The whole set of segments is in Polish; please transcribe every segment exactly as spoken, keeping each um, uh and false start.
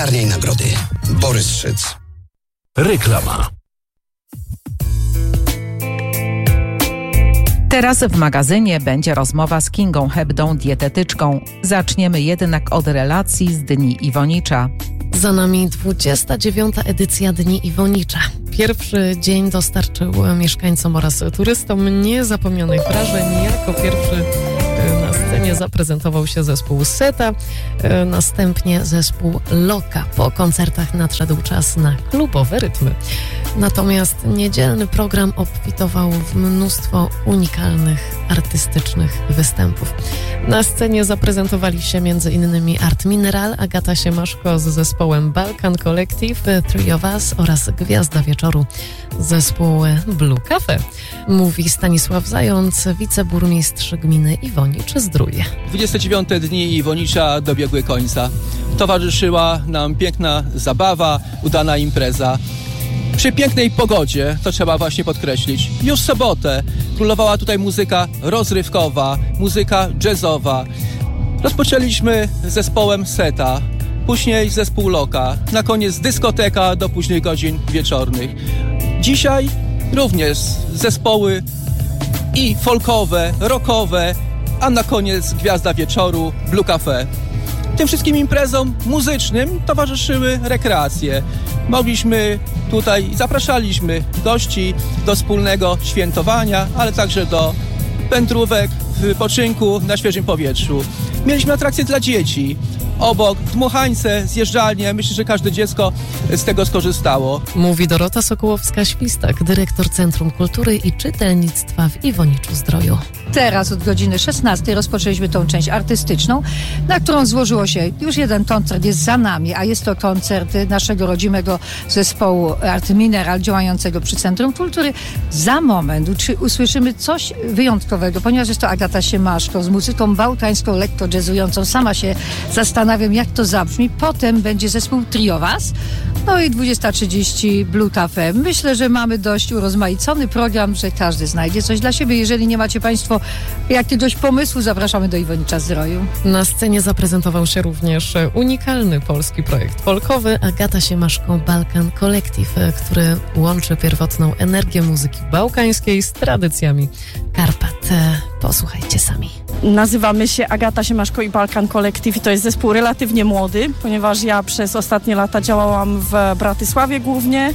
Arniej nagrody. Borys Szyc. Reklama. Teraz w magazynie będzie rozmowa z Kingą Hebdą, dietetyczką. Zaczniemy jednak od relacji z Dni Iwonicza. Za nami dwudziesta dziewiąta edycja Dni Iwonicza. Pierwszy dzień dostarczył mieszkańcom oraz turystom niezapomnianych wrażeń. Jako pierwszy na scenie zaprezentował się zespół Seta, następnie zespół Loka. Po koncertach nadszedł czas na klubowe rytmy. Natomiast niedzielny program obfitował w mnóstwo unikalnych, artystycznych występów. Na scenie zaprezentowali się między innymi Art Mineral, Agata Siemaszko z zespołem Balkan Collective, Three of Us oraz Gwiazda Wieczoru, zespół Blue Cafe. Mówi Stanisław Zając, wiceburmistrz gminy Iwonicz-Zdrój. dwudzieste dziewiąte Dni Iwonicza dobiegły końca. Towarzyszyła nam piękna zabawa, udana impreza. Przy pięknej pogodzie, to trzeba właśnie podkreślić, już w sobotę królowała tutaj muzyka rozrywkowa, muzyka jazzowa. Rozpoczęliśmy zespołem Seta, później zespół Loka, na koniec dyskoteka do późnych godzin wieczornych. Dzisiaj również zespoły i folkowe, rockowe, a na koniec Gwiazda Wieczoru, Blue Cafe. Tym wszystkim imprezom muzycznym towarzyszyły rekreacje. Mogliśmy tutaj, zapraszaliśmy gości do wspólnego świętowania, ale także do wędrówek, wypoczynku na świeżym powietrzu. Mieliśmy atrakcje dla dzieci. Obok dmuchańce, zjeżdżalnie. Myślę, że każde dziecko z tego skorzystało. Mówi Dorota Sokołowska-Świstak, dyrektor Centrum Kultury i Czytelnictwa w Iwoniczu-Zdroju. Teraz od godziny szesnastej rozpoczęliśmy tą część artystyczną, na którą złożyło się już jeden koncert, jest za nami, a jest to koncert naszego rodzimego zespołu Art Mineral działającego przy Centrum Kultury. Za moment usłyszymy coś wyjątkowego, ponieważ jest to Agata Siemaszko z muzyką bałkańską, lekko jazzującą. Sama się zastanawiam, jak to zabrzmi. Potem będzie zespół Three of Us, no i dwudziesta trzydzieści Blue Cafe. Myślę, że mamy dość urozmaicony program, że każdy znajdzie coś dla siebie. Jeżeli nie macie Państwo jakiegoś pomysłu, zapraszamy do Iwonicza-Zdroju. Na scenie zaprezentował się również unikalny polski projekt folkowy Agata Siemaszko Balkan Collective, który łączy pierwotną energię muzyki bałkańskiej z tradycjami Karpat. Posłuchajcie sami. Nazywamy się Agata Siemaszko i Balkan Collective i to jest zespół relatywnie młody, ponieważ ja przez ostatnie lata działałam w Bratysławie głównie.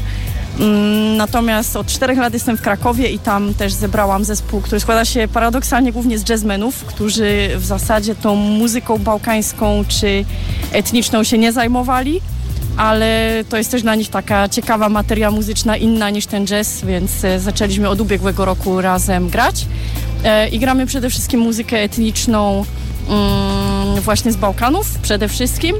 Natomiast od czterech lat jestem w Krakowie i tam też zebrałam zespół, który składa się paradoksalnie głównie z jazzmenów, którzy w zasadzie tą muzyką bałkańską czy etniczną się nie zajmowali, ale to jest też dla nich taka ciekawa materia muzyczna, inna niż ten jazz, więc zaczęliśmy od ubiegłego roku razem grać i gramy przede wszystkim muzykę etniczną właśnie z Bałkanów przede wszystkim,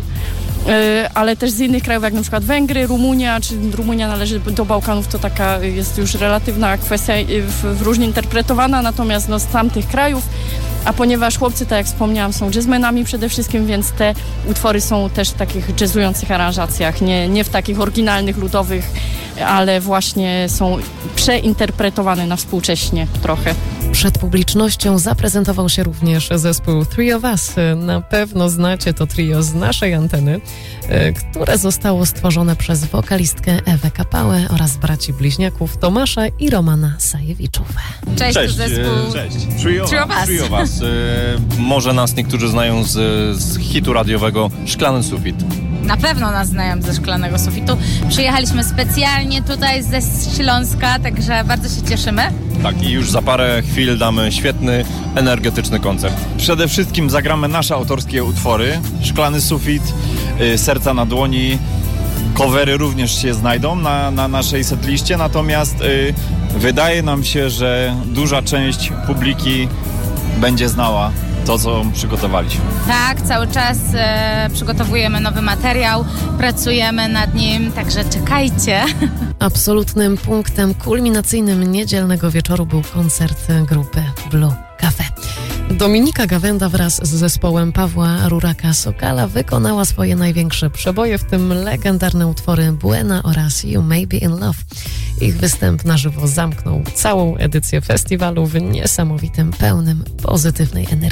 ale też z innych krajów, jak na przykład Węgry, Rumunia, czy Rumunia należy do Bałkanów, to taka jest już relatywna kwestia w, w różnie interpretowana, natomiast no, z tamtych krajów, a ponieważ chłopcy, tak jak wspomniałam, są jazzmenami przede wszystkim, więc te utwory są też w takich jazzujących aranżacjach, nie, nie w takich oryginalnych, ludowych, ale właśnie są przeinterpretowane na współcześnie trochę. Przed publicznością zaprezentował się również zespół Three of Us. Na pewno znacie to trio z naszej anteny, które zostało stworzone przez wokalistkę Ewę Kapałę oraz braci bliźniaków Tomasza i Romana Sajewiczów. Cześć, Cześć, to zespół e, cześć. Three of Three of Us. Three of Us. E, może nas niektórzy znają z, z hitu radiowego Szklany Sufit. Na pewno nas znają ze Szklanego Sufitu. Przyjechaliśmy specjalnie tutaj ze Śląska, także bardzo się cieszymy. Tak, i już za parę chwil damy świetny, energetyczny koncert. Przede wszystkim zagramy nasze autorskie utwory. Szklany Sufit, y, Serca na dłoni. Covery również się znajdą na, na naszej setliście, natomiast y, wydaje nam się, że duża część publiki będzie znała to, co przygotowaliśmy. Tak, cały czas e, przygotowujemy nowy materiał, pracujemy nad nim, także czekajcie. Absolutnym punktem kulminacyjnym niedzielnego wieczoru był koncert grupy Blue Cafe. Dominika Gawenda wraz z zespołem Pawła Ruraka-Sokala wykonała swoje największe przeboje, w tym legendarne utwory Buena oraz You May Be In Love. Ich występ na żywo zamknął całą edycję festiwalu w niesamowitym, pełnym pozytywnej energii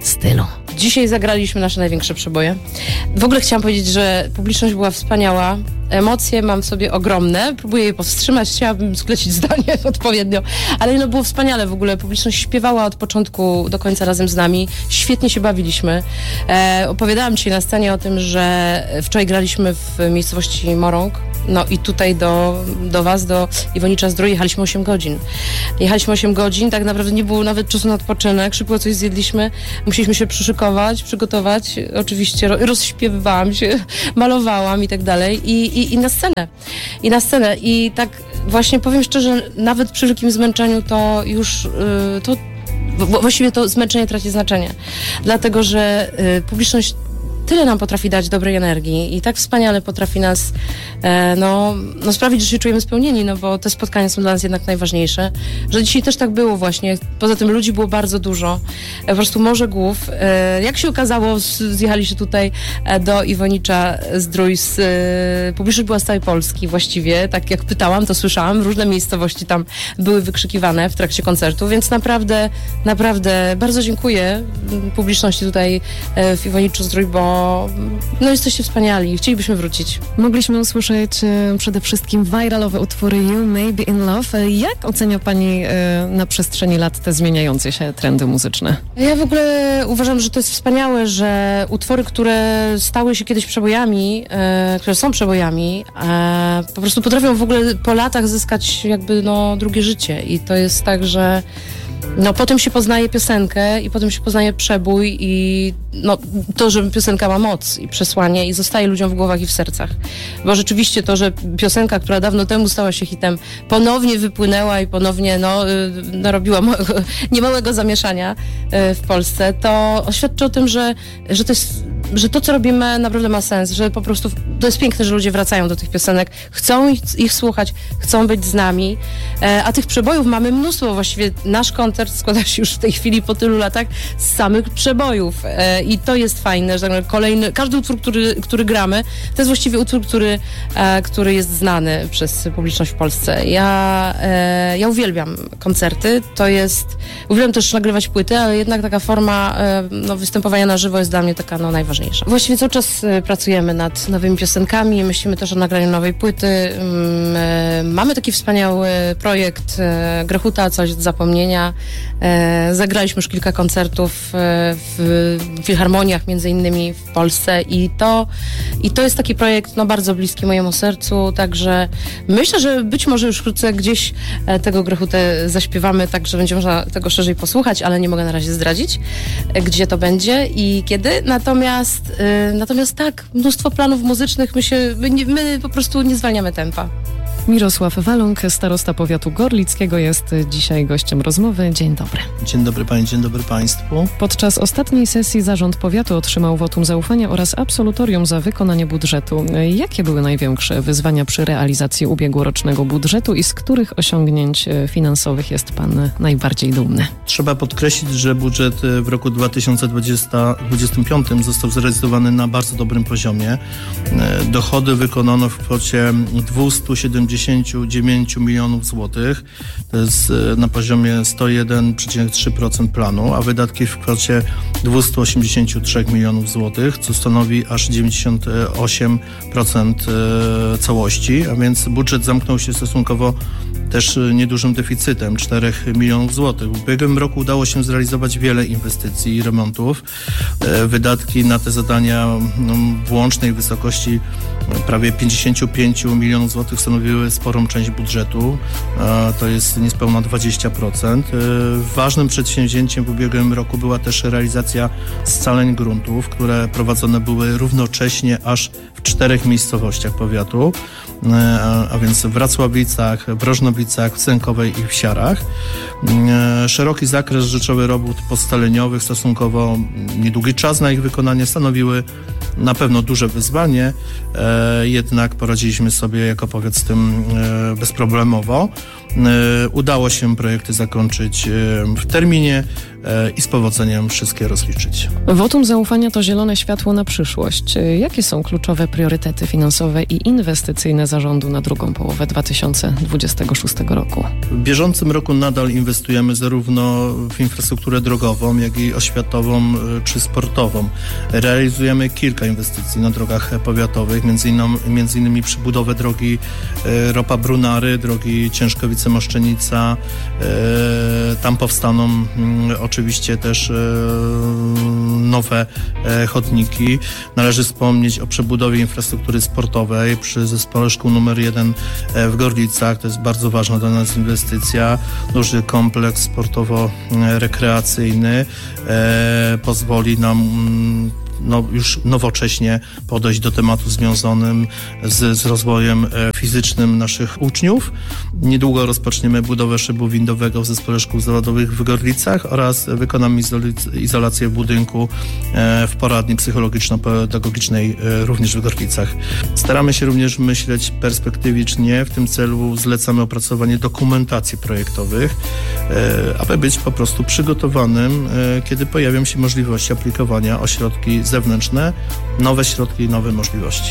stylu. Dzisiaj zagraliśmy nasze największe przeboje. W ogóle chciałam powiedzieć, że publiczność była wspaniała. Emocje mam w sobie ogromne. Próbuję je powstrzymać. Chciałabym sklecić zdanie odpowiednio. Ale no było wspaniale w ogóle. Publiczność śpiewała od początku do końca razem z nami. Świetnie się bawiliśmy. E, opowiadałam dzisiaj na scenie o tym, że wczoraj graliśmy w miejscowości Morąg. No i tutaj do, do was, do Iwonicza-Zdrój jechaliśmy osiem godzin. Jechaliśmy osiem godzin, tak naprawdę nie było nawet czasu na odpoczynek. Szybko coś zjedliśmy. Musieliśmy się przyszykować, przygotować. Oczywiście rozśpiewywałam się, malowałam i tak dalej. I, i, i na scenę. I na scenę. I tak właśnie powiem szczerze, nawet przy wielkim zmęczeniu to już yy, to właściwie to zmęczenie traci znaczenie. Dlatego, że yy, publiczność tyle nam potrafi dać dobrej energii i tak wspaniale potrafi nas e, no, no sprawić, że się czujemy spełnieni, no bo te spotkania są dla nas jednak najważniejsze. Że dzisiaj też tak było właśnie. Poza tym ludzi było bardzo dużo. E, po prostu morze głów. E, jak się okazało, zjechaliście tutaj e, do Iwonicza-Zdrój. E, publiczność była z całej Polski właściwie. Tak jak pytałam, to słyszałam. Różne miejscowości tam były wykrzykiwane w trakcie koncertu, więc naprawdę, naprawdę bardzo dziękuję publiczności tutaj e, w Iwoniczu-Zdrój, bo no jesteście wspaniali. Chcielibyśmy wrócić. Mogliśmy usłyszeć e, przede wszystkim viralowe utwory You May Be In Love. Jak ocenia Pani e, na przestrzeni lat te zmieniające się trendy muzyczne? Ja w ogóle uważam, że to jest wspaniałe, że utwory, które stały się kiedyś przebojami, e, które są przebojami, e, po prostu potrafią w ogóle po latach zyskać jakby no drugie życie. I to jest tak, że no potem się poznaje piosenkę i potem się poznaje przebój i no to, że piosenka ma moc i przesłanie i zostaje ludziom w głowach i w sercach. Bo rzeczywiście to, że piosenka, która dawno temu stała się hitem, ponownie wypłynęła i ponownie no, narobiła małego, niemałego zamieszania w Polsce, to oświadczy o tym, że, że to jest, że to, co robimy, naprawdę ma sens, że po prostu to jest piękne, że ludzie wracają do tych piosenek, chcą ich, ich słuchać, chcą być z nami, a tych przebojów mamy mnóstwo. Właściwie nasz koncert składa się już w tej chwili po tylu latach z samych przebojów i to jest fajne, że kolejny, każdy utwór, który, który gramy, to jest właściwie utwór, który, który jest znany przez publiczność w Polsce. Ja, ja uwielbiam koncerty, to jest, uwielbiam też nagrywać płyty, ale jednak taka forma no, występowania na żywo jest dla mnie taka no, najważniejsza. Właściwie cały czas pracujemy nad nowymi piosenkami, myślimy też o nagraniu nowej płyty. Mamy taki wspaniały projekt Grechuta, coś do zapomnienia. Zagraliśmy już kilka koncertów w filharmoniach, między innymi w Polsce i to, i to jest taki projekt no, bardzo bliski mojemu sercu, także myślę, że być może już wkrótce gdzieś tego Grechutę zaśpiewamy, tak że będzie można tego szerzej posłuchać, ale nie mogę na razie zdradzić, gdzie to będzie i kiedy. Natomiast, natomiast tak, mnóstwo planów muzycznych, my, się, my, nie, my po prostu nie zwalniamy tempa. Mirosław Waląg, starosta powiatu gorlickiego, jest dzisiaj gościem rozmowy. Dzień dobry. Dzień dobry Pani, dzień dobry Państwu. Podczas ostatniej sesji zarząd powiatu otrzymał wotum zaufania oraz absolutorium za wykonanie budżetu. Jakie były największe wyzwania przy realizacji ubiegłorocznego budżetu i z których osiągnięć finansowych jest Pan najbardziej dumny? Trzeba podkreślić, że budżet w roku dwa tysiące dwudziestym piątym został zrealizowany na bardzo dobrym poziomie. Dochody wykonano w kwocie dwieście siedemdziesiąt dziewięć milionów złotych, to jest na poziomie sto jeden przecinek trzy procent planu, a wydatki w kwocie dwieście osiemdziesiąt trzy milionów złotych, co stanowi aż dziewięćdziesiąt osiem procent całości, a więc budżet zamknął się stosunkowo też niedużym deficytem czterech milionów złotych. W ubiegłym roku udało się zrealizować wiele inwestycji i remontów. Wydatki na te zadania no, w łącznej wysokości prawie pięćdziesiąt pięć milionów złotych stanowiły sporą część budżetu. To jest niespełna dwadzieścia procent. Ważnym przedsięwzięciem w ubiegłym roku była też realizacja scaleń gruntów, które prowadzone były równocześnie aż w czterech miejscowościach powiatu, a więc w Racławicach, w Rożnowicach, w Sękowej i w Siarach. Szeroki zakres rzeczowy robót postaleniowych, stosunkowo niedługi czas na ich wykonanie stanowiły na pewno duże wyzwanie. jednak poradziliśmy sobie jako powiat z tym bezproblemowo. Udało się projekty zakończyć w terminie i z powodzeniem wszystkie rozliczyć. Wotum zaufania to zielone światło na przyszłość. Jakie są kluczowe priorytety finansowe i inwestycyjne zarządu na drugą połowę dwa tysiące dwudziestego szóstego roku? W bieżącym roku nadal inwestujemy zarówno w infrastrukturę drogową, jak i oświatową czy sportową. Realizujemy kilka inwestycji na drogach powiatowych, między innymi, między innymi przybudowę drogi Ropa-Brunary, drogi Ciężkowice-Moszczenica. Tam powstaną oczywiście też nowe chodniki. Należy wspomnieć o przebudowie infrastruktury sportowej przy zespole szkół numer jeden w Gorlicach. To jest bardzo ważna dla nas inwestycja. Duży kompleks sportowo-rekreacyjny pozwoli nam no, już nowocześnie podejść do tematu związanym z, z rozwojem fizycznym naszych uczniów. Niedługo rozpoczniemy budowę szybu windowego w zespole szkół zawodowych w Gorlicach oraz wykonamy izolację budynku w poradni psychologiczno-pedagogicznej również w Gorlicach. Staramy się również myśleć perspektywicznie. W tym celu zlecamy opracowanie dokumentacji projektowych, aby być po prostu przygotowanym, kiedy pojawią się możliwości aplikowania o środki zewnętrzne, nowe środki i nowe możliwości.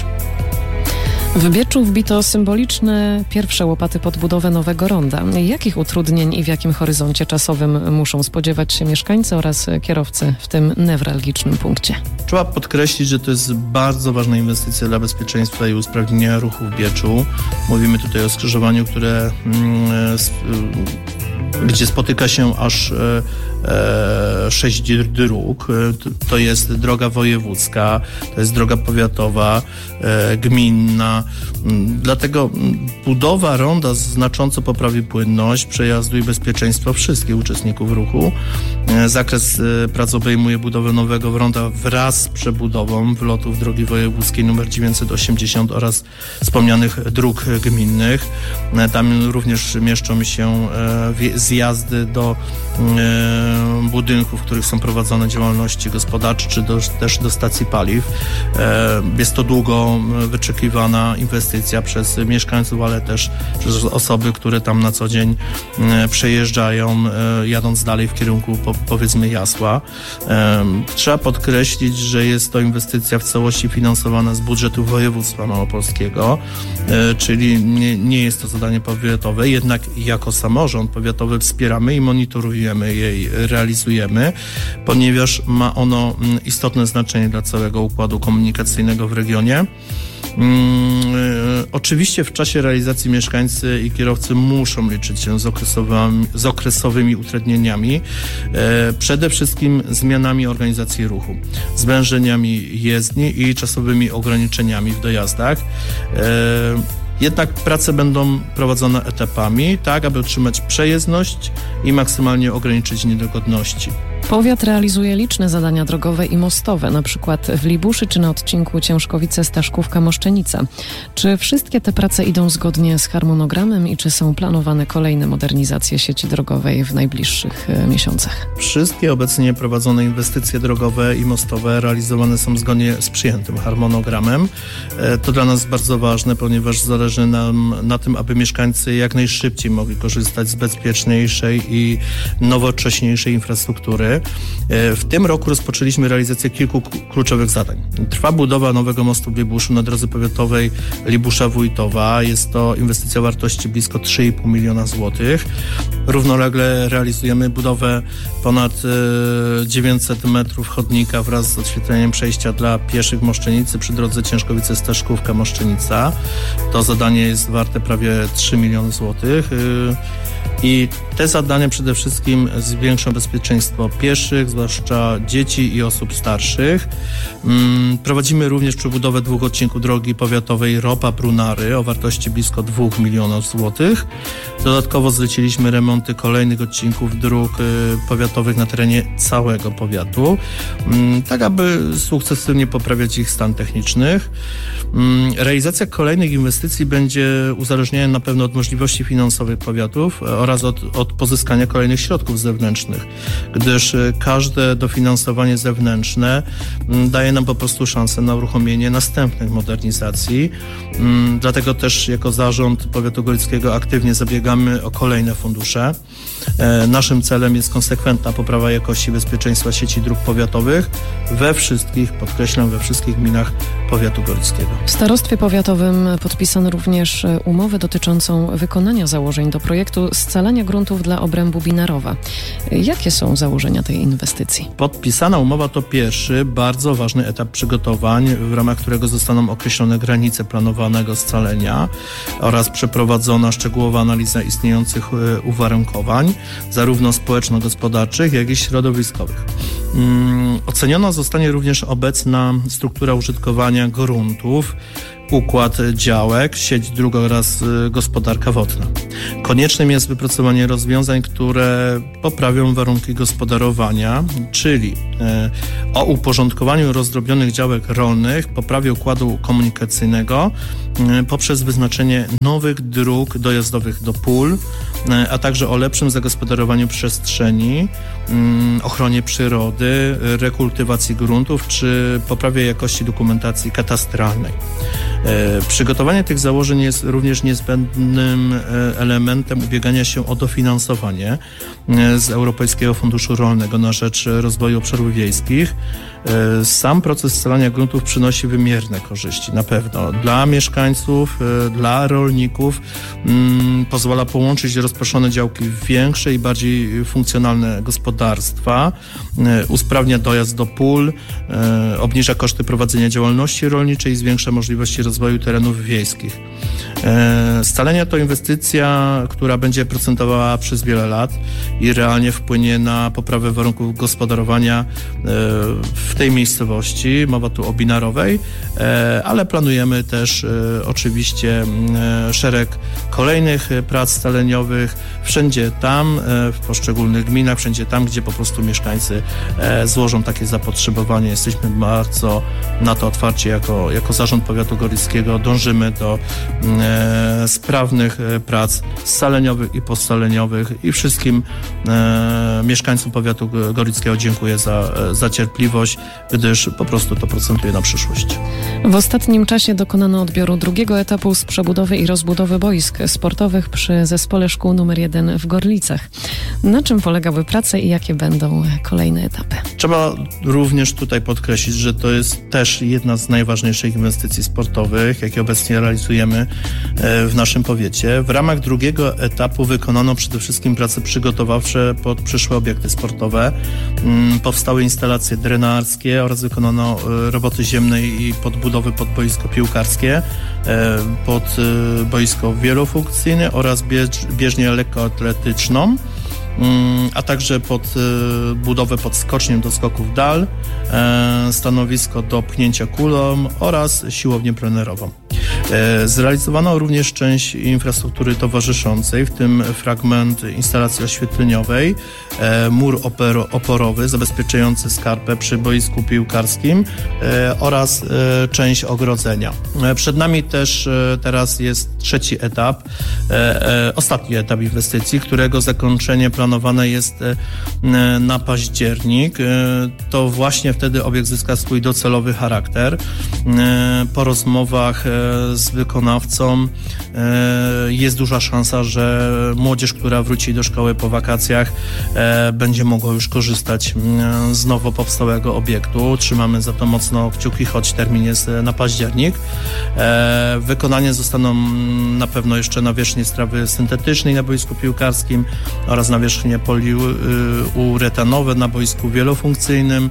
W Bieczu wbito symboliczne pierwsze łopaty pod budowę nowego ronda. Jakich utrudnień i w jakim horyzoncie czasowym muszą spodziewać się mieszkańcy oraz kierowcy w tym newralgicznym punkcie? Trzeba podkreślić, że to jest bardzo ważna inwestycja dla bezpieczeństwa i usprawnienia ruchu w Bieczu. Mówimy tutaj o skrzyżowaniu, które mm, gdzie spotyka się aż e, e, sześć dróg. To jest droga wojewódzka, to jest droga powiatowa, e, gminna. Dlatego budowa ronda znacząco poprawi płynność przejazdu i bezpieczeństwo wszystkich uczestników ruchu. E, zakres e, prac obejmuje budowę nowego ronda wraz z przebudową wlotów drogi wojewódzkiej nr dziewięćset osiemdziesiąt oraz wspomnianych dróg gminnych. E, tam również mieszczą się e, zjazdy do e, budynków, w których są prowadzone działalności gospodarcze, czy do, też do stacji paliw. E, jest to długo wyczekiwana inwestycja przez mieszkańców, ale też przez osoby, które tam na co dzień e, przejeżdżają, e, jadąc dalej w kierunku po, powiedzmy Jasła. E, trzeba podkreślić, że jest to inwestycja w całości finansowana z budżetu województwa małopolskiego, e, czyli nie, nie jest to zadanie powiatowe, jednak jako samorząd powiatowy wspieramy i monitorujemy jej, realizujemy, ponieważ ma ono istotne znaczenie dla całego układu komunikacyjnego w regionie. Hmm, oczywiście w czasie realizacji mieszkańcy i kierowcy muszą liczyć się z, okresowymi, z okresowymi utrudnieniami, e, przede wszystkim zmianami organizacji ruchu, zwężeniami jezdni i czasowymi ograniczeniami w dojazdach. E, Jednak prace będą prowadzone etapami, tak aby utrzymać przejezdność i maksymalnie ograniczyć niedogodności. Powiat realizuje liczne zadania drogowe i mostowe, na przykład w Libuszy czy na odcinku Ciężkowice-Staszkówka-Moszczenica. Czy wszystkie te prace idą zgodnie z harmonogramem i czy są planowane kolejne modernizacje sieci drogowej w najbliższych e, miesiącach? Wszystkie obecnie prowadzone inwestycje drogowe i mostowe realizowane są zgodnie z przyjętym harmonogramem. E, to dla nas bardzo ważne, ponieważ zależy nam na tym, aby mieszkańcy jak najszybciej mogli korzystać z bezpieczniejszej i nowocześniejszej infrastruktury. W tym roku rozpoczęliśmy realizację kilku kluczowych zadań. Trwa budowa nowego mostu w Libuszu na drodze powiatowej Libusza-Wójtowa. Jest to inwestycja o wartości blisko trzy i pół miliona złotych. Równolegle realizujemy budowę ponad dziewięćset metrów chodnika wraz z oświetleniem przejścia dla pieszych w Moszczenicy przy drodze Ciężkowice-Staszkówka-Moszczenica. To zadanie jest warte prawie trzy miliony złotych. I te zadania przede wszystkim zwiększą bezpieczeństwo pieszych, zwłaszcza dzieci i osób starszych. Prowadzimy również przebudowę dwóch odcinków drogi powiatowej Ropa-Brunary o wartości blisko dwóch milionów złotych. Dodatkowo zleciliśmy remont remonty kolejnych odcinków dróg powiatowych na terenie całego powiatu, tak aby sukcesywnie poprawiać ich stan techniczny. Realizacja kolejnych inwestycji będzie uzależniona na pewno od możliwości finansowych powiatów oraz od, od pozyskania kolejnych środków zewnętrznych, gdyż każde dofinansowanie zewnętrzne daje nam po prostu szansę na uruchomienie następnych modernizacji. Dlatego też jako zarząd powiatu gorlickiego aktywnie zabiegamy o kolejne fundusze. Naszym celem jest konsekwentna poprawa jakości bezpieczeństwa sieci dróg powiatowych we wszystkich, podkreślam, we wszystkich gminach powiatu gorlickiego. W starostwie powiatowym podpisano również umowę dotyczącą wykonania założeń do projektu scalania gruntów dla obrębu Binarowa. Jakie są założenia tej inwestycji? Podpisana umowa to pierwszy, bardzo ważny etap przygotowań, w ramach którego zostaną określone granice planowanego scalenia oraz przeprowadzona szczegółowa analiza istniejących uwarunkowań, zarówno społeczno-gospodarczych, jak i środowiskowych. Hmm, oceniona zostanie również obecna struktura użytkowania gruntów, układ działek, sieć dróg oraz gospodarka wodna. Koniecznym jest wypracowanie rozwiązań, które poprawią warunki gospodarowania, czyli o uporządkowaniu rozdrobnionych działek rolnych, poprawie układu komunikacyjnego poprzez wyznaczenie nowych dróg dojazdowych do pól, a także o lepszym zagospodarowaniu przestrzeni, ochronie przyrody, rekultywacji gruntów czy poprawie jakości dokumentacji katastralnej. Przygotowanie tych założeń jest również niezbędnym elementem ubiegania się o dofinansowanie z Europejskiego Funduszu Rolnego na rzecz rozwoju obszarów wiejskich. Sam proces scalania gruntów przynosi wymierne korzyści, na pewno. Dla mieszkańców, dla rolników mm, pozwala połączyć rozproszone działki w większe i bardziej funkcjonalne gospodarstwa, usprawnia dojazd do pól, obniża koszty prowadzenia działalności rolniczej i zwiększa możliwości rozwoju terenów wiejskich. Scalenia to inwestycja, która będzie procentowała przez wiele lat i realnie wpłynie na poprawę warunków gospodarowania w tej miejscowości. Mowa tu o Binarowej, ale planujemy też oczywiście szereg kolejnych prac scaleniowych wszędzie tam, w poszczególnych gminach, wszędzie tam, gdzie po prostu mieszkańcy złożą takie zapotrzebowanie. Jesteśmy bardzo na to otwarci jako, jako zarząd powiatu gorlickiego. Dążymy do e, sprawnych prac scaleniowych i poscaleniowych i wszystkim e, mieszkańcom powiatu gorlickiego dziękuję za, za cierpliwość, gdyż po prostu to procentuje na przyszłość. W ostatnim czasie dokonano odbioru drugiego etapu z przebudowy i rozbudowy boisk sportowych przy Zespole Szkół numer jeden w Gorlicach. Na czym polegały prace i jakie będą kolejne etapy? Trzeba również tutaj podkreślić, że to jest też jedna z najważniejszych inwestycji sportowych, jakie obecnie realizujemy w naszym powiecie. W ramach drugiego etapu wykonano przede wszystkim prace przygotowawcze pod przyszłe obiekty sportowe. Powstały instalacje drenarskie oraz wykonano roboty ziemne i podbudowy pod boisko piłkarskie, pod boisko wielofunkcyjne oraz bież, bieżnię lekkoatletyczną, a także pod budowę pod skoczniem do skoków dal, stanowisko do pchnięcia kulą oraz siłownię plenerową. Zrealizowano również część infrastruktury towarzyszącej, w tym fragment instalacji oświetleniowej, mur oporowy zabezpieczający skarpę przy boisku piłkarskim oraz część ogrodzenia. Przed nami też teraz jest trzeci etap, ostatni etap inwestycji, którego zakończenie planowane jest na październik. To właśnie wtedy obiekt zyska swój docelowy charakter. Po rozmowach z wykonawcą jest duża szansa, że młodzież, która wróci do szkoły po wakacjach, będzie mogła już korzystać z nowo powstałego obiektu. Trzymamy za to mocno kciuki, choć termin jest na październik. Wykonanie zostaną na pewno jeszcze nawierzchnie strawy syntetycznej na boisku piłkarskim oraz nawierzchnie poliuretanowe na boisku wielofunkcyjnym,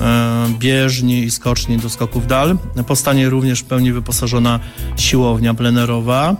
bieżni i skoczni do skoków dal. Powstanie również w pełni wyposażona siłownia plenerowa,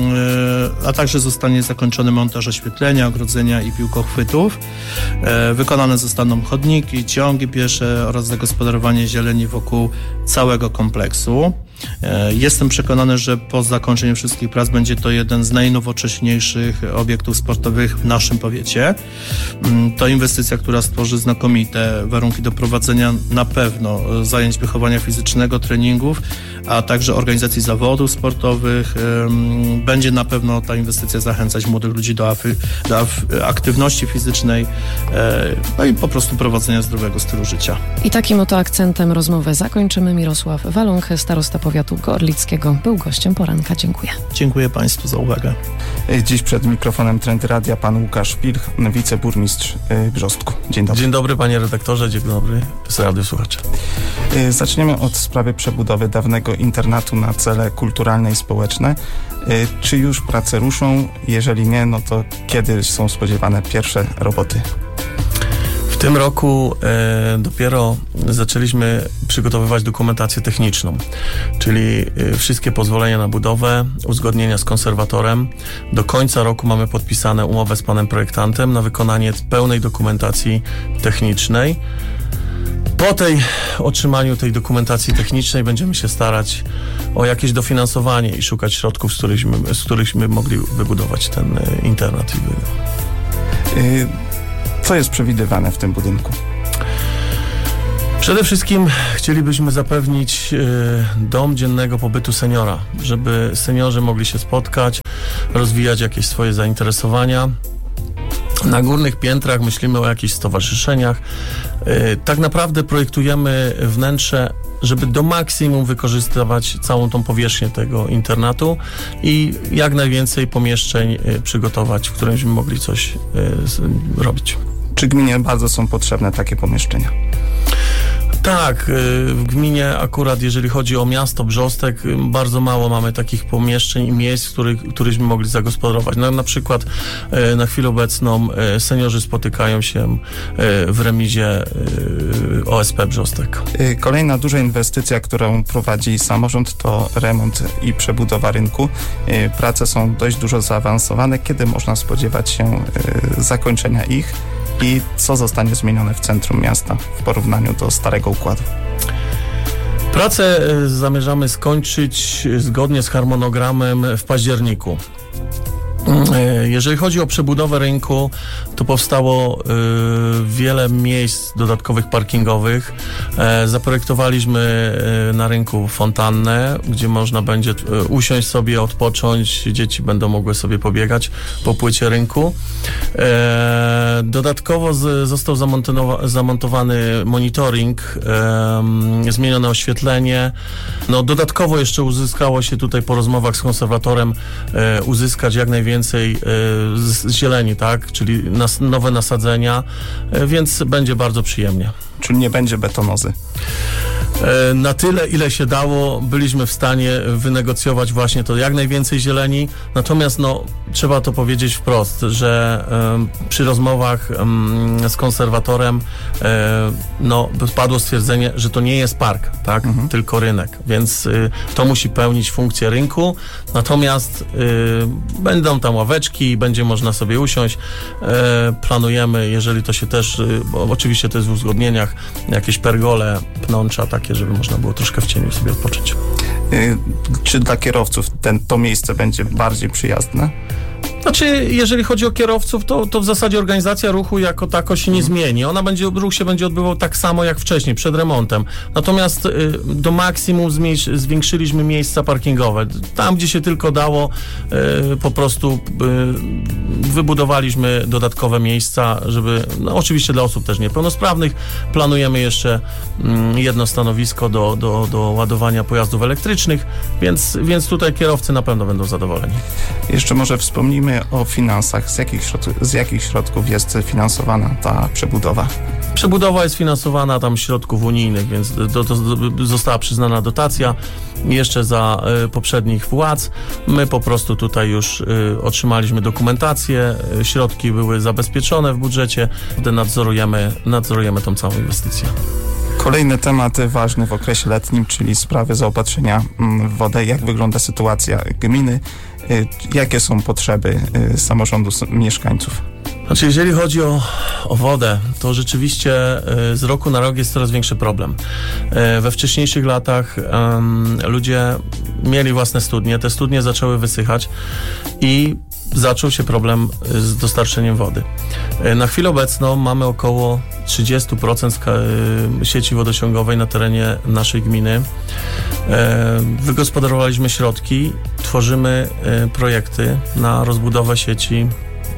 a także zostanie zakończony montaż oświetlenia, ogrodzenia i piłkochwytów. Wykonane zostaną chodniki, ciągi piesze oraz zagospodarowanie zieleni wokół całego kompleksu. Jestem przekonany, że po zakończeniu wszystkich prac będzie to jeden z najnowocześniejszych obiektów sportowych w naszym powiecie. To inwestycja, która stworzy znakomite warunki do prowadzenia na pewno zajęć wychowania fizycznego, treningów, a także organizacji zawodów sportowych. Będzie na pewno ta inwestycja zachęcać młodych ludzi do, afy, do af, aktywności fizycznej, no i po prostu prowadzenia zdrowego stylu życia. I takim oto akcentem rozmowę zakończymy. Mirosław Waląch, starosta powiatu gorlickiego, był gościem poranka. Dziękuję. Dziękuję Państwu za uwagę. Dziś przed mikrofonem Trendy Radia pan Łukasz Wilch, wiceburmistrz Brzostku. Dzień dobry. Dzień dobry panie redaktorze, dzień dobry radiosłuchacze. Zaczniemy od sprawy przebudowy dawnego internatu na cele kulturalne i społeczne. Czy już prace ruszą? Jeżeli nie, no to kiedy są spodziewane pierwsze roboty? W tym roku e, dopiero zaczęliśmy przygotowywać dokumentację techniczną, czyli e, wszystkie pozwolenia na budowę, uzgodnienia z konserwatorem. Do końca roku mamy podpisane umowę z panem projektantem na wykonanie pełnej dokumentacji technicznej. Po tej otrzymaniu tej dokumentacji technicznej będziemy się starać o jakieś dofinansowanie i szukać środków, z którychśmy, z którychśmy mogli wybudować ten e, internat. Y- Co jest przewidywane w tym budynku? Przede wszystkim chcielibyśmy zapewnić y, dom dziennego pobytu seniora, żeby seniorzy mogli się spotkać, rozwijać jakieś swoje zainteresowania. Na górnych piętrach myślimy o jakichś stowarzyszeniach. Y, tak naprawdę projektujemy wnętrze, żeby do maksimum wykorzystywać całą tą powierzchnię tego internatu i jak najwięcej pomieszczeń y, przygotować, w którymśmy mogli coś y, robić. Czy gminie bardzo są potrzebne takie pomieszczenia? Tak, w gminie akurat jeżeli chodzi o miasto Brzostek, bardzo mało mamy takich pomieszczeń i miejsc, w których, któryśmy mogli zagospodarować. No, na przykład na chwilę obecną seniorzy spotykają się w remizie O S P Brzostek. Kolejna duża inwestycja, którą prowadzi samorząd, to remont i przebudowa rynku. Prace są dość dużo zaawansowane. Kiedy można spodziewać się zakończenia ich? I co zostanie zmienione w centrum miasta w porównaniu do starego układu? Pracę zamierzamy skończyć zgodnie z harmonogramem w październiku. Jeżeli chodzi o przebudowę rynku, to powstało y, wiele miejsc dodatkowych parkingowych. E, zaprojektowaliśmy y, na rynku fontannę, gdzie można będzie y, usiąść sobie, odpocząć, dzieci będą mogły sobie pobiegać po płycie rynku. E, dodatkowo z, został zamontowany monitoring, e, zmienione oświetlenie. No, dodatkowo jeszcze uzyskało się tutaj po rozmowach z konserwatorem e, uzyskać jak najwięcej więcej y, z zieleni, tak? Czyli nas, nowe nasadzenia, y, więc będzie bardzo przyjemnie. Czyli nie będzie betonozy? Y, na tyle, ile się dało, byliśmy w stanie wynegocjować właśnie to jak najwięcej zieleni, natomiast no, trzeba to powiedzieć wprost, że y, przy rozmowach y, z konserwatorem y, no, padło stwierdzenie, że to nie jest park, tak? Mhm. Tylko rynek, więc y, to musi pełnić funkcję rynku, natomiast y, będą tam ławeczki, będzie można sobie usiąść. E, planujemy, jeżeli to się też, bo oczywiście to jest w uzgodnieniach, jakieś pergole, pnącza takie, żeby można było troszkę w cieniu sobie odpocząć. Y, czy dla kierowców ten, to miejsce będzie bardziej przyjazne? Znaczy, jeżeli chodzi o kierowców, to, to w zasadzie organizacja ruchu jako tako się nie zmieni. Ona będzie, ruch się będzie odbywał tak samo jak wcześniej, przed remontem. Natomiast y, do maksimum zmniejsz, zwiększyliśmy miejsca parkingowe. Tam, gdzie się tylko dało, y, po prostu y, wybudowaliśmy dodatkowe miejsca, żeby, no, oczywiście dla osób też niepełnosprawnych. Planujemy jeszcze y, jedno stanowisko do, do, do ładowania pojazdów elektrycznych, więc, więc tutaj kierowcy na pewno będą zadowoleni. Jeszcze może wspomnijmy o finansach. Z jakich, środ- z jakich środków jest finansowana ta przebudowa? Przebudowa jest finansowana tam z środków unijnych, więc do, do, do, została przyznana dotacja jeszcze za y, poprzednich władz. My po prostu tutaj już y, otrzymaliśmy dokumentację, y, środki były zabezpieczone w budżecie, gdy nadzorujemy, nadzorujemy tą całą inwestycję. Kolejny temat ważny w okresie letnim, czyli sprawy zaopatrzenia w wodę. Jak wygląda sytuacja gminy? Jakie są potrzeby samorządu mieszkańców? Znaczy, jeżeli chodzi o, o wodę, to rzeczywiście z roku na rok jest coraz większy problem. We wcześniejszych latach um, ludzie mieli własne studnie, te studnie zaczęły wysychać i zaczął się problem z dostarczeniem wody. Na chwilę obecną mamy około trzydzieści procent sieci wodociągowej na terenie naszej gminy. Wygospodarowaliśmy środki, tworzymy projekty na rozbudowę sieci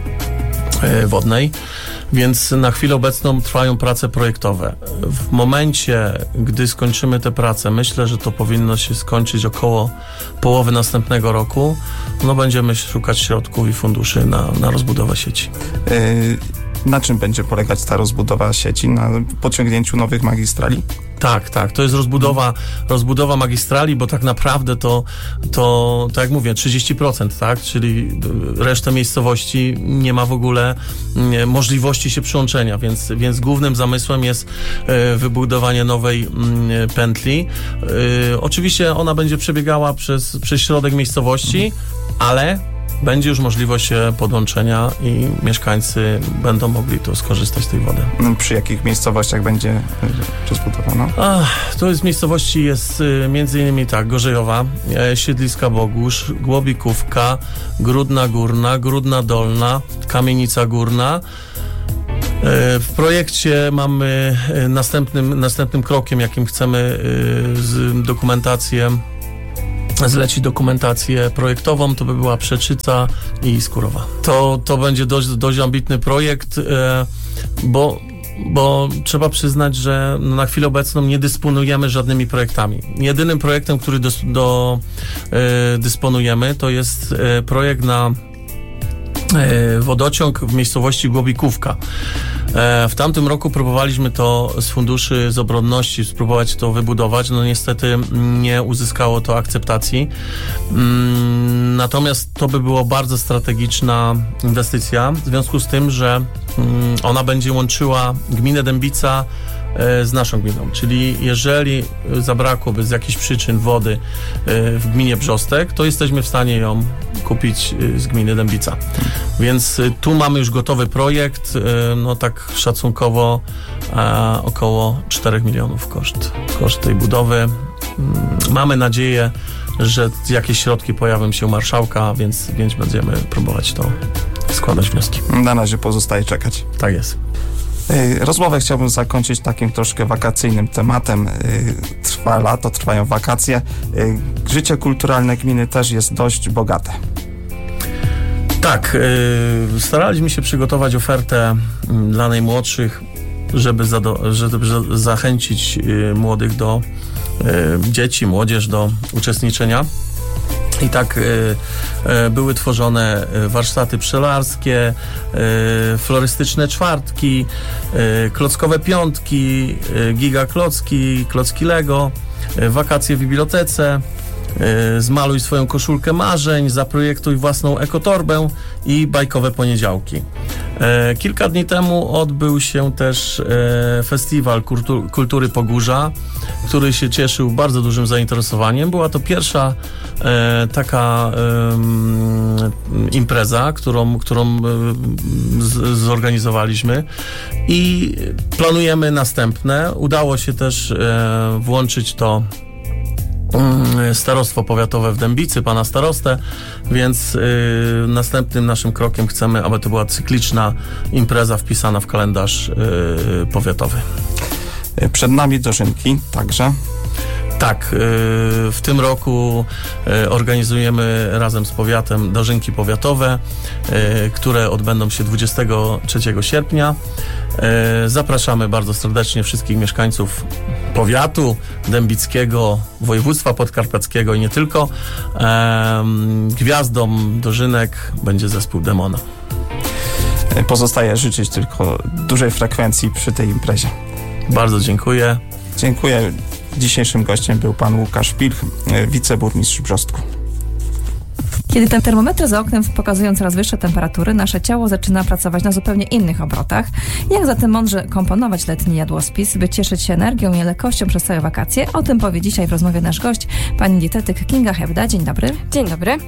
wodnej, więc na chwilę obecną trwają prace projektowe. W momencie, gdy skończymy te prace, myślę, że to powinno się skończyć około połowy następnego roku, no będziemy szukać środków i funduszy na, na rozbudowę sieci. Yy, na czym będzie polegać ta rozbudowa sieci? Na pociągnięciu nowych magistrali? Tak, tak. To jest rozbudowa, rozbudowa magistrali, bo tak naprawdę to, to, tak jak mówię, trzydzieści procent, tak? Czyli reszta miejscowości nie ma w ogóle nie, możliwości się przyłączenia, więc, więc głównym zamysłem jest e, wybudowanie nowej m, pętli. E, oczywiście ona będzie przebiegała przez, przez środek miejscowości, ale będzie już możliwość podłączenia i mieszkańcy będą mogli tu skorzystać z tej wody. Przy jakich miejscowościach będzie rozbudowana? Ach, to jest miejscowości jest między innymi tak, Gorzejowa, Siedliska Bogusz, Głobikówka, Grudna Górna, Grudna Dolna, Kamienica Górna. W projekcie mamy następnym, następnym krokiem, jakim chcemy z dokumentację zleci dokumentację projektową, to by była Przeczyca i Skurowa. To, to będzie dość, dość ambitny projekt, e, bo, bo trzeba przyznać, że na chwilę obecną nie dysponujemy żadnymi projektami. Jedynym projektem, który do, do, e, dysponujemy, to jest e, projekt na e, wodociąg w miejscowości Głobikówka. W tamtym roku próbowaliśmy to z funduszy z obronności spróbować to wybudować, no niestety nie uzyskało to akceptacji. Natomiast to by było bardzo strategiczna inwestycja, w związku z tym, że ona będzie łączyła gminę Dębica z naszą gminą, czyli jeżeli zabrakłoby z jakichś przyczyn wody w gminie Brzostek, to jesteśmy w stanie ją kupić z gminy Dębica. Więc tu mamy już gotowy projekt, no tak szacunkowo około czterech milionów koszt, koszt tej budowy. Mamy nadzieję, że jakieś środki pojawią się u marszałka, więc, więc będziemy próbować to składać wnioski. Na razie pozostaje czekać. Tak jest. Rozmowę chciałbym zakończyć takim troszkę wakacyjnym tematem. Trwa lato, trwają wakacje. Życie kulturalne gminy też jest dość bogate. Tak, staraliśmy się przygotować ofertę dla najmłodszych, żeby, zado- żeby zachęcić młodych do dzieci, młodzież do uczestniczenia. I tak y, y, były tworzone warsztaty pszczelarskie, y, florystyczne czwartki, y, klockowe piątki, y, giga klocki, klocki Lego, y, wakacje w bibliotece, y, zmaluj swoją koszulkę marzeń, zaprojektuj własną ekotorbę i bajkowe poniedziałki. E, kilka dni temu odbył się też e, festiwal kultu- kultury Pogórza, który się cieszył bardzo dużym zainteresowaniem. Była to pierwsza e, taka e, impreza, którą, którą z, zorganizowaliśmy i planujemy następne. Udało się też e, włączyć to starostwo powiatowe w Dębicy, pana starostę, więc y, następnym naszym krokiem chcemy, aby to była cykliczna impreza wpisana w kalendarz y, powiatowy. Przed nami dożynki także. Tak, y, w tym roku y, organizujemy razem z powiatem dożynki powiatowe, y, które odbędą się dwudziestego trzeciego sierpnia. Y, zapraszamy bardzo serdecznie wszystkich mieszkańców powiatu dębickiego, województwa podkarpackiego i nie tylko. Y, gwiazdą dożynek będzie zespół Demona. Pozostaje życzyć tylko dużej frekwencji przy tej imprezie. Bardzo dziękuję. Dziękuję. Dzisiejszym gościem był pan Łukasz Pilch, wiceburmistrz Brzostku. Kiedy te termometry za oknem pokazują coraz wyższe temperatury, nasze ciało zaczyna pracować na zupełnie innych obrotach. Jak zatem mądrze komponować letni jadłospis, by cieszyć się energią i lekkością przez całe wakacje? O tym powie dzisiaj w rozmowie nasz gość, pani dietetyk Kinga Hebda. Dzień dobry. Dzień dobry.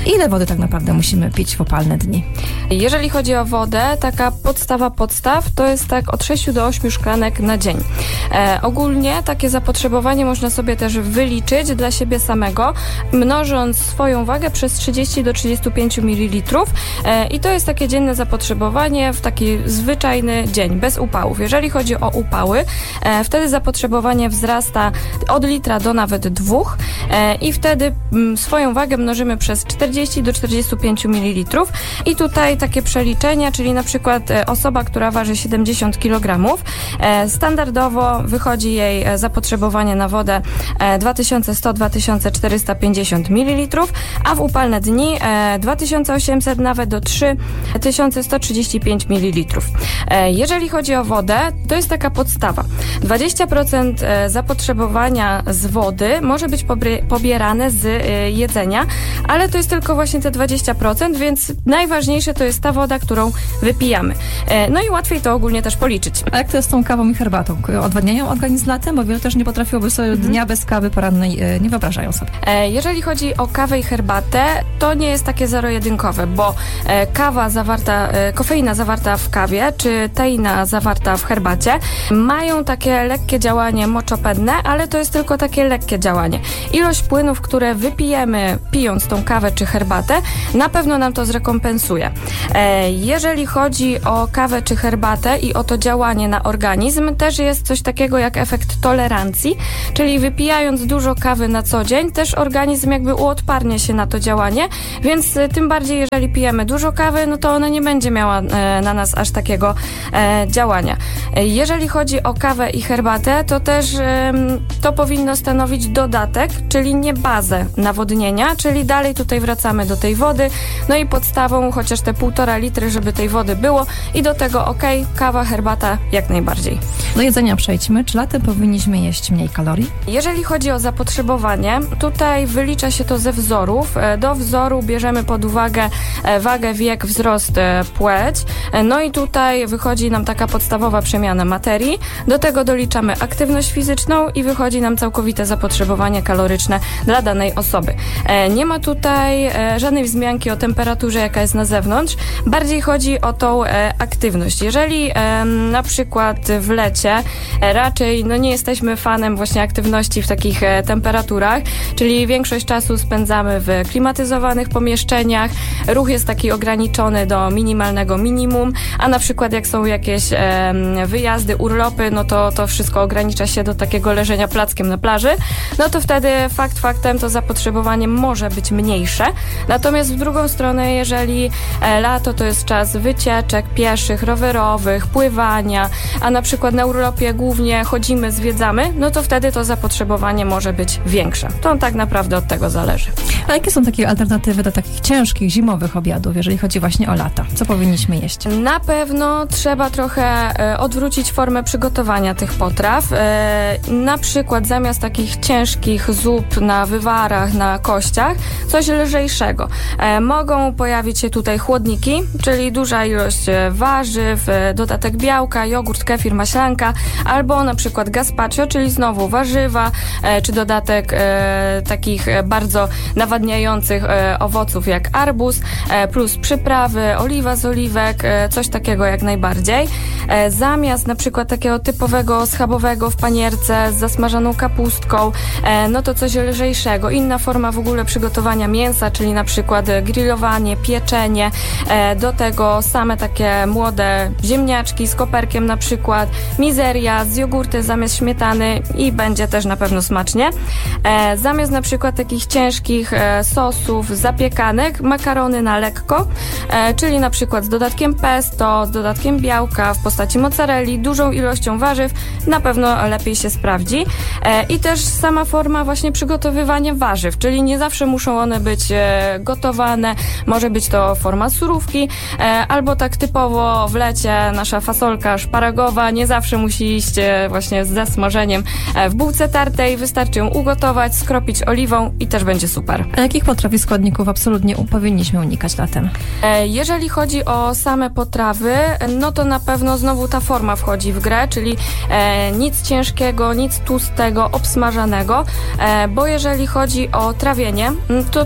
Ile wody tak naprawdę musimy pić w upalne dni? Jeżeli chodzi o wodę, taka podstawa podstaw to jest tak od sześciu do ośmiu szklanek na dzień. E, ogólnie takie zapotrzebowanie można sobie też wyliczyć dla siebie samego, mnożąc swoją wagę przez trzydzieści do trzydziestu pięciu mililitrów e, i to jest takie dzienne zapotrzebowanie w taki zwyczajny dzień, bez upałów. Jeżeli chodzi o upały, e, wtedy zapotrzebowanie wzrasta od litra do nawet dwóch e, i wtedy m, swoją wagę mnożymy przez czterdzieści do czterdziestu pięciu mililitrów i tutaj takie przeliczenia, czyli na przykład e, osoba, która waży siedemdziesiąt kilogramów, e, standardowo wychodzi jej e, zapotrzebowanie na wodę e, dwa tysiące sto do dwa tysiące czterysta pięćdziesiąt mililitrów, a w upalne dni e, dwa tysiące osiemset nawet do trzy tysiące sto trzydzieści pięć mililitrów. E, jeżeli chodzi o wodę, to jest taka podstawa. dwadzieścia procent zapotrzebowania z wody może być pobierane z e, jedzenia, ale to jest tylko właśnie te dwadzieścia procent, więc najważniejsze to jest ta woda, którą wypijamy. E, no i łatwiej to ogólnie też policzyć. A jak to jest z tą kawą i herbatą? Odwadniają organizm latem? Bo wiele też nie potrafiłoby sobie mhm. dnia bez kawy porannej, e, nie wyobrażają sobie. E, jeżeli chodzi o kawę i herbatę, to nie jest takie zero-jedynkowe, bo e, kawa zawarta, e, kofeina zawarta w kawie, czy teina zawarta w herbacie mają takie lekkie działanie moczopędne, ale to jest tylko takie lekkie działanie. Ilość płynów, które wypijemy pijąc tą kawę czy herbatę, na pewno nam to zrekompensuje. E, jeżeli chodzi o kawę czy herbatę i o to działanie na organizm, też jest coś takiego jak efekt tolerancji, czyli wypijając dużo kawy na co dzień, też organizm jakby uodparnia się na to działanie, więc e, tym bardziej jeżeli pijemy dużo kawy, no to ona nie będzie miała e, na nas aż takiego e, działania. E, jeżeli chodzi o kawę i herbatę, to też e, to powinno stanowić dodatek, czyli nie bazę nawodnienia, czyli dalej tutaj wracamy do tej wody, no i podstawą chociaż te półtora litry, żeby tej wody było i do tego okej, okay, kawa, herbata jak najbardziej. Do jedzenia przejdźmy. Czy latem powinniśmy jeść mniej kalorii? Jeżeli chodzi o zapotrzebowanie, tutaj wylicza się to ze wzorów. Do wzoru bierzemy pod uwagę wagę, wiek, wzrost, płeć. No i tutaj wychodzi nam taka podstawowa przemiana materii. Do tego doliczamy aktywność fizyczną i wychodzi nam całkowite zapotrzebowanie kaloryczne dla danej osoby. Nie ma tutaj żadnej wzmianki o temperaturze, jaka jest na zewnątrz. Bardziej chodzi o tą aktywność. Jeżeli na przykład w lecie raczej no nie jesteśmy fanem właśnie aktywności w takich temperaturach, czyli większość czasu spędzamy w klimatyzowanych pomieszczeniach, ruch jest taki ograniczony do minimalnego minimum, a na przykład jak są jakieś wyjazdy, urlopy, no to to wszystko ogranicza się do takiego leżenia plackiem na plaży, no to wtedy fakt faktem to zapotrzebowanie może być mniejsze. Natomiast w drugą stronę, jeżeli lato to jest czas wycieczek pieszych, rowerowych, pływania, a na przykład na urlopie głównie chodzimy, zwiedzamy, no to wtedy to zapotrzebowanie może być większe. To tak naprawdę od tego zależy. A jakie są takie alternatywy do takich ciężkich, zimowych obiadów, jeżeli chodzi właśnie o lata? Co powinniśmy jeść? Na pewno trzeba trochę e, odwrócić formę przygotowania tych potraw. E, na przykład zamiast takich ciężkich zup na wywarach, na kościach, coś lżejszego. E, mogą pojawić się tutaj chłodniki, czyli duża ilość warzyw, dodatek białka, jogurt, kefir, maślanka, albo na przykład gazpacho, czyli znowu warzywa, e, czy dodatek e, takich bardzo nawadniających e, owoców jak arbuz, e, plus przyprawy, oliwa z oliwek, e, coś takiego jak najbardziej. E, zamiast na przykład takiego typowego schabowego w panierce z zasmażaną kapustką, e, no to coś lżejszego. Inna forma w ogóle przygotowania mięsa, czyli na przykład grillowanie, pieczenie, e, do tego same takie młode ziemniaczki z koperkiem na przykład, mizeria z jogurty zamiast śmietany i będzie też na pewno smacznie. E, zamiast na przykład takich ciężkich e, sosów zapiekanek, makarony na lekko, e, czyli na przykład z dodatkiem pesto, z dodatkiem białka w postaci mozzarelli, dużą ilością warzyw, na pewno lepiej się sprawdzi. E, I też sama forma właśnie przygotowywania warzyw, czyli nie zawsze muszą one być e, gotowane, może być to forma surówki, e, albo tak typowo w lecie nasza fasolka szparagowa nie zawsze musi iść e, właśnie ze smażeniem e, w bułce tartej, wystarczy ją ugotować, skropić oliwą i też będzie super. A jakich potraw i składników absolutnie powinniśmy unikać latem? E, jeżeli chodzi o same potrawy, no to na pewno znowu ta forma wchodzi w grę, czyli e, nic ciężkiego, nic tłustego, obsmażanego, e, bo jeżeli chodzi o trawienie, to tłuszcze trawienie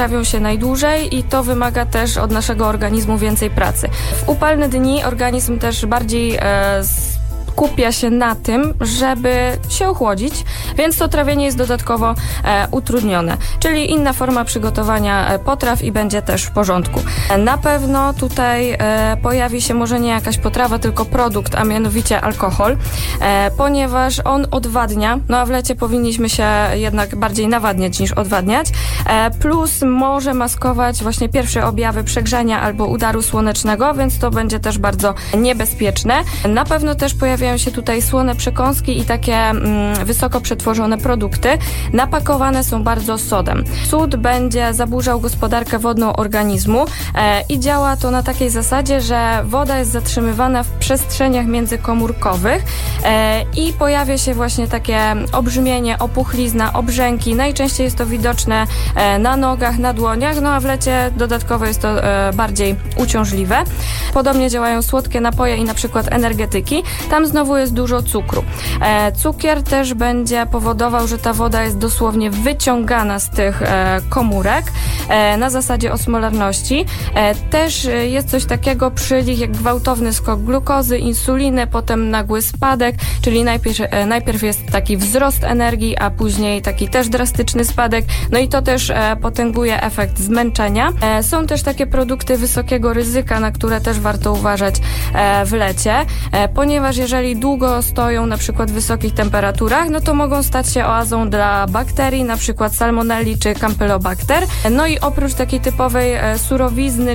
trawią się najdłużej i to wymaga też od naszego organizmu więcej pracy. W upalne dni organizm też bardziej e, skupia się na tym, żeby się ochłodzić, więc to trawienie jest dodatkowo e, utrudnione, czyli inna forma przygotowania e, potraw i będzie też w porządku. E, na pewno tutaj e, pojawi się może nie jakaś potrawa, tylko produkt, a mianowicie alkohol, e, ponieważ on odwadnia, no a w lecie powinniśmy się jednak bardziej nawadniać niż odwadniać, e, plus może maskować właśnie pierwsze objawy przegrzania albo udaru słonecznego, więc to będzie też bardzo niebezpieczne. Na pewno też pojawi się tutaj słone przekąski i takie mm, wysoko przetworzone produkty. Napakowane są bardzo sodem. Sód będzie zaburzał gospodarkę wodną organizmu e, i działa to na takiej zasadzie, że woda jest zatrzymywana w przestrzeniach międzykomórkowych e, i pojawia się właśnie takie obrzmienie, opuchlizna, obrzęki. Najczęściej jest to widoczne e, na nogach, na dłoniach, no a w lecie dodatkowo jest to e, bardziej uciążliwe. Podobnie działają słodkie napoje i na przykład energetyki. Tam znowu jest dużo cukru. E, cukier też będzie powodował, że ta woda jest dosłownie wyciągana z tych e, komórek e, na zasadzie osmolarności. E, też jest coś takiego przy nich jak gwałtowny skok glukozy, insuliny, potem nagły spadek, czyli najpierw, e, najpierw jest taki wzrost energii, a później taki też drastyczny spadek. No i to też e, potęguje efekt zmęczenia. E, są też takie produkty wysokiego ryzyka, na które też warto uważać e, w lecie, e, ponieważ jeżeli długo stoją na przykład w wysokich temperaturach, no to mogą stać się oazą dla bakterii, na przykład salmonelli czy campylobacter. No i oprócz takiej typowej e, surowizny,